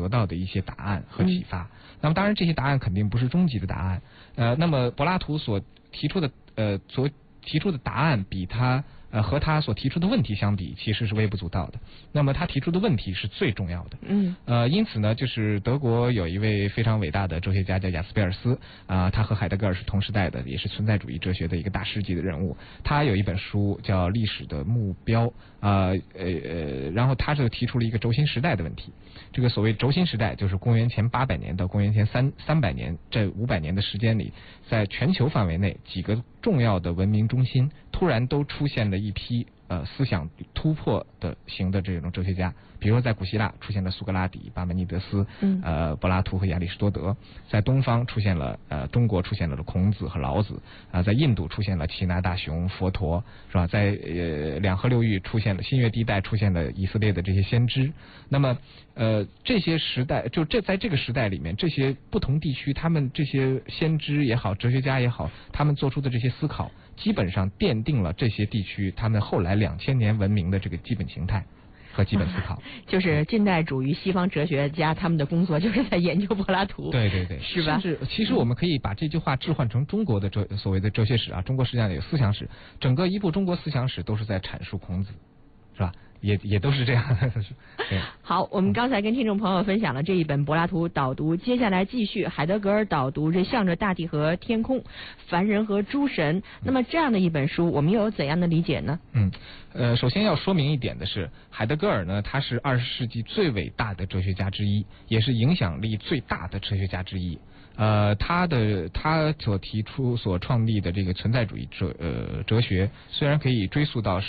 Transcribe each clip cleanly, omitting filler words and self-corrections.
得到的一些答案和启发。那么当然这些答案肯定不是终极的答案，那么柏拉图所提出的答案比他和他所提出的问题相比，其实是微不足道的。那么他提出的问题是最重要的。因此呢，就是德国有一位非常伟大的哲学家叫雅斯贝尔斯他和海德格尔是同时代的，也是存在主义哲学的一个大师级的人物。他有一本书叫《历史的目标》然后他就提出了一个轴心时代的问题。这个所谓轴心时代，就是公元前800年到公元前300年这500年的时间里，在全球范围内几个重要的文明中心突然都出现了一批思想突破的型的这种哲学家。比如说在古希腊出现了苏格拉底、巴门尼德斯、柏拉图和亚里士多德；在东方出现了中国出现了孔子和老子在印度出现了齐那大雄、佛陀，是吧？在两河流域出现了新月地带出现了以色列的这些先知。那么这些时代在这个时代里面，这些不同地区他们这些先知也好，哲学家也好，他们做出的这些思考，基本上奠定了这些地区他们后来2000年文明的这个基本形态和基本思考。 就是近代主义西方哲学家他们的工作就是在研究柏拉图。 对对对， 是吧？ 其实我们可以把这句话置换成中国的所谓的哲学史中国实际上有思想史，整个一部中国思想史都是在阐述孔子，是吧？也都是这样的。对。 好，我们刚才跟听众朋友分享了这一本柏拉图导读，接下来继续海德格尔导读这向着大地和天空、凡人和诸神。那么这样的一本书，我们又有怎样的理解呢？ 首先要说明一点的是，海德格尔呢，他是20世纪最伟大的哲学家之一，也是影响力最大的哲学家之一。他所创立的这个存在主义哲学，虽然可以追溯到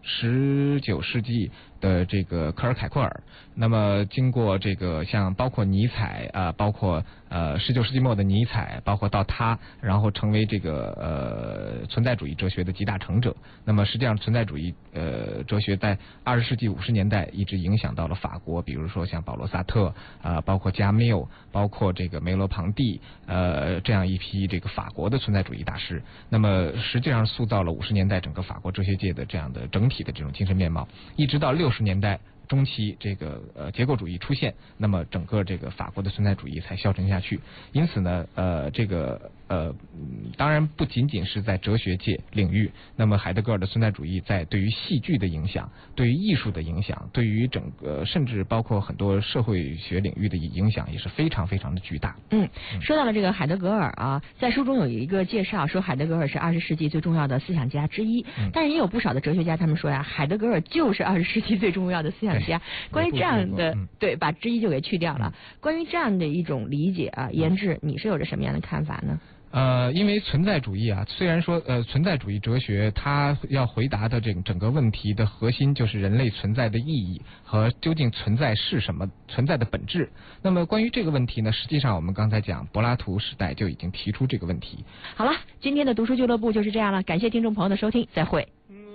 19世纪的这个科尔凯郭尔，那么经过这个像包括尼采包括19世纪末的尼采，包括到他，然后成为这个存在主义哲学的集大成者。那么实际上存在主义哲学在20世纪50年代一直影响到了法国，比如说像保罗萨特包括加缪，包括这个梅罗庞蒂这样一批这个法国的存在主义大师。那么实际上塑造了50年代整个法国哲学界的这样的整体的这种精神面貌，一直到60年代中期这个结构主义出现，那么整个这个法国的存在主义才消沉下去。因此呢当然不仅仅是在哲学界领域，那么海德格尔的存在主义在对于戏剧的影响，对于艺术的影响，对于整个甚至包括很多社会学领域的影响也是非常非常的巨大。 说到了这个海德格尔在书中有一个介绍说海德格尔是20世纪最重要的思想家之一，但是也有不少的哲学家他们说海德格尔就是20世纪最重要的思想家。关于这样的对，把之一就给去掉了。关于这样的一种理解研制，你是有着什么样的看法呢？ 因为存在主义虽然说存在主义哲学它要回答的这个整个问题的核心就是人类存在的意义和究竟存在是什么，存在的本质。那么关于这个问题呢，实际上我们刚才讲柏拉图时代就已经提出这个问题。 好了，今天的读书俱乐部就是这样了，感谢听众朋友的收听，再会。